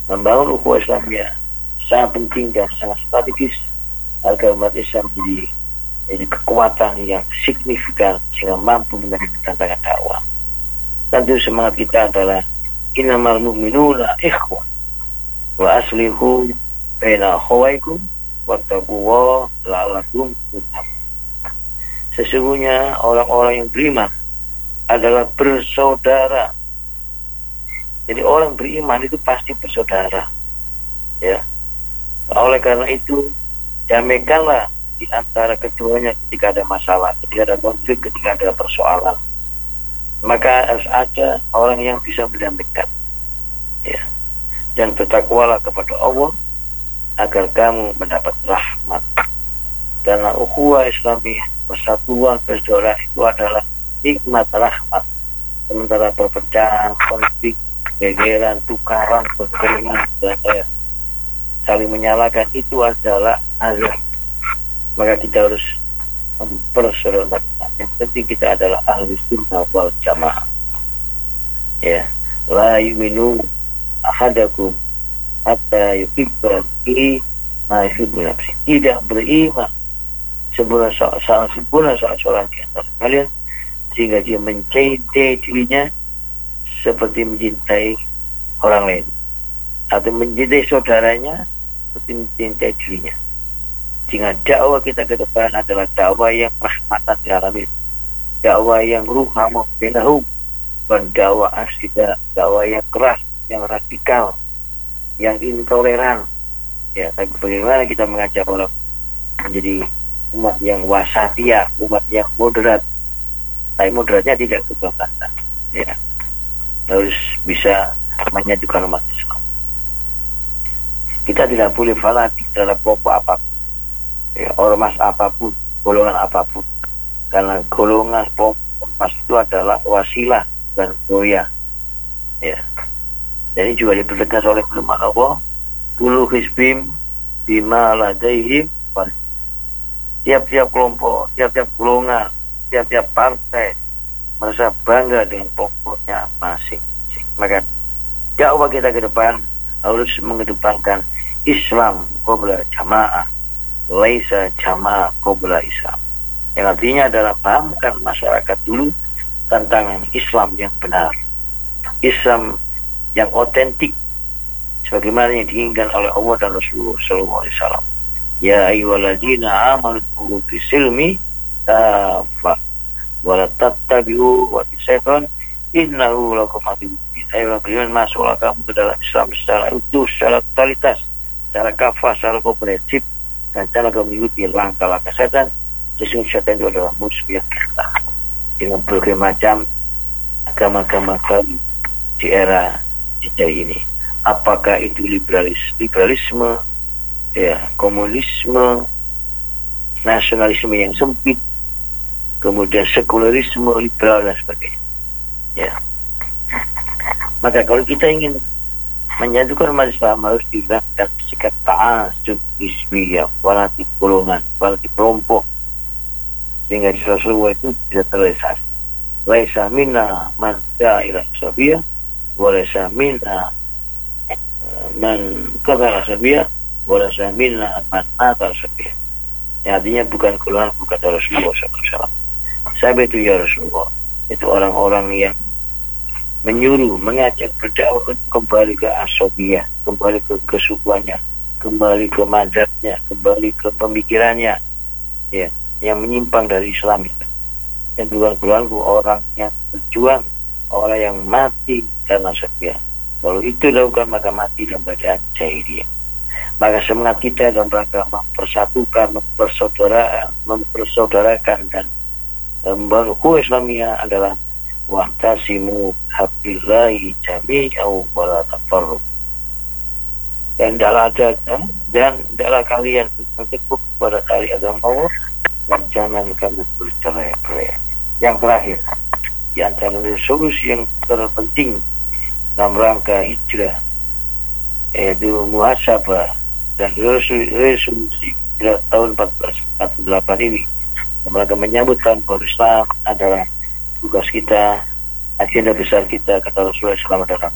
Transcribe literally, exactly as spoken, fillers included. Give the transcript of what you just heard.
Membangun ukhuwah Islamiyah sangat penting dan sangat strategis agar umat Islam menjadi jadi kekuatan yang signifikan sehingga mampu menerima tantangan dakwah. Tentu semangat kita adalah innamal mu'minuna ikhwah wa aslihu baina akhawaykum wattaqullaha la'allakum turhamun. Sesungguhnya orang-orang yang beriman adalah bersaudara. Jadi orang beriman itu pasti bersaudara, ya. Oleh karena itu, damaikanlah di antara keduanya ketika ada masalah, ketika ada konflik, ketika ada persoalan. Maka harus ada orang yang bisa mendamaikan, ya. Dan bertakwalah kepada Allah agar kamu mendapat rahmat. Karena ukhuwah Islamiyah, persatuan persaudaraan itu adalah nikmat rahmat. Sementara perpecahan, konflik, gegeran, tukaran, berkeringan, dan saling menyalahkan itu adalah azab. Maka kita harus mempersaudarakan. Yang penting kita adalah ahli sunnah wal jamaah. Ya, la yu'minu ahadakum hatta yuhibba li ma yuhibbu nafsi. Tidak beriman sempurna seorang sempurna seorang di antara kalian sehingga dia mencintai dirinya seperti mencintai orang lain, atau mencintai saudaranya seperti mencintai dirinya. Sehingga dakwah kita ke depan adalah dakwah yang rahmatan lil alamin, dakwah yang ruhamah bainahum, bukan dakwah asyidah, dakwah yang keras, yang radikal, yang intoleran. Ya, tapi bagaimana kita mengajak orang menjadi umat yang wasatiyah, umat yang moderat. Tapi moderatnya tidak kebablasan, ya. Harus bisa menyatukan umat Islam. Kita tidak boleh fanatik terhadap kelompok apapun, ya, ormas apapun, golongan apapun, karena golongan kelompok ormas itu adalah wasilah dan goyah, ya. Jadi juga dipertegas oleh firman Allah, kullu hizbim bima ladaihim. Tiap-tiap kelompok, tiap-tiap golongan, tiap-tiap partai merasa bangga dengan kelompoknya masing-masing. Maka dakwah kita ke depan harus mengedepankan Islam qabla jamaah, laisa jamaah qabla Islam. Yang artinya adalah pahamkan masyarakat dulu tentang Islam yang benar, Islam yang otentik, sebagaimana yang diinginkan oleh Allah dan Rasulullah sallallahu alaihi wasallam. Ya ayyuhalladzina amanu taqu bisilmi tafa wa la tattabi'u wa syaitan innahu lakum aduwwun mubin. Ayo beriman, masuklah kamu ke dalam Islam secara utuh, secara totalitas, secara kafah, secara komprehensif, dan jangan kamu mengikuti langkah-langkah setan. Sesungguhnya setan itu adalah musuh yang nyata. Dengan berbagai macam agama-agama baru di era digital ini, apakah itu liberalis, liberalisme, ya, komunisme, nasionalisme yang sempit, kemudian sekularisme, liberal dan sebagainya, ya. Maka kalau kita ingin menyatukan umat Islam harus dihilangkan sikap ta'assub hizbiyah, fanatik golongan, fanatik kelompok, sehingga di Rasulullah itu bisa terrealisasi. Laisa minna man da'a ila sabiyah wa laisa minna man qadara sabiyah wa laisa minna man mata sabiyah. Ya, artinya bukan golongan, bukan Rasulullah shallallahu alaihi wasallam. Sahabat itu ya Rasulullah, itu orang-orang yang menyuruh, mengajak berdakwah kembali ke asobiyah, kembali ke kesukuannya, kembali ke mazhabnya, kembali ke pemikirannya, ya, yang menyimpang dari Islam itu. Dan bukan-bukan orang yang berjuang, orang yang mati karena asobiyah. Kalau itu dilakukan maka mati dalam keadaan jahiliyah. Maka semangat kita dalam rangka mempersatukan, mempersaudarakan, mempersaudarakan dan membangun ukhuwah Islamiyah adalah wa'tasimu hablillahi jami'an wa la tafarraqu. Dan adalah ada dan adalah kalian berteguh kepada tali agama Allah dan jangan kamu bercerai-berai. Yang terakhir, di antara resolusi yang terpenting dalam rangka hijrah, yaitu muhasabah dan resolusi hijrah tahun seribu empat ratus empat puluh delapan ini, dalam rangka menyambut tahun baru Islam adalah tugas kita, agenda besar kita, kata Rasulullah shallallahu alaihi wasallam,